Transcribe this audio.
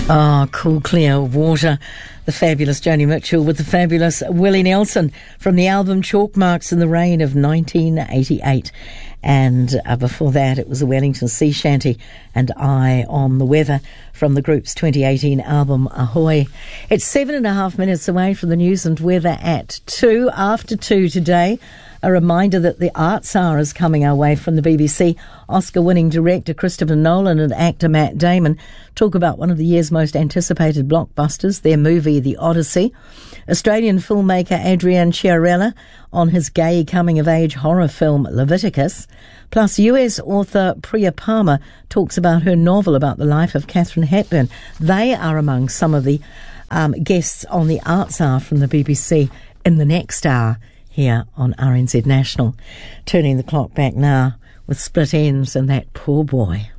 Oh, cool, clear water. The fabulous Joni Mitchell with the fabulous Willie Nelson from the album Chalk Marks in the Rain of 1988. And before that, it was the Wellington Sea Shanty and Eye on the Weather from the group's 2018 album Ahoy. It's 7.5 minutes away from the news and weather at 2. After 2 today, a reminder that the Arts Hour is coming our way from the BBC. Oscar-winning director Christopher Nolan and actor Matt Damon talk about one of the year's most anticipated blockbusters, their movie The Odyssey. Australian filmmaker Adrian Chiarella on his gay coming-of-age horror film Leviticus. Plus, US author Priya Palmer talks about her novel about the life of Katharine Hepburn. They are among some of the guests on the Arts Hour from the BBC in the next hour here on RNZ National. Turning the clock back now with Split Ends and That Poor Boy.